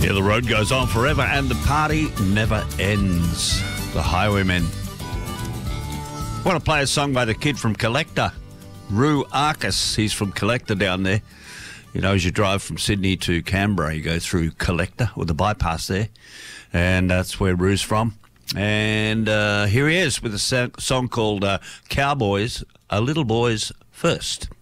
Yeah, the road goes on forever and the party never ends. The Highwaymen. Want to play a song by the kid from Collector, Roo Arcus. He's from Collector down there. You know, as you drive from Sydney to Canberra, you go through Collector, or the bypass there, and that's where Roo's from. And here he is with a song called Cowboys, A Little Boy's First.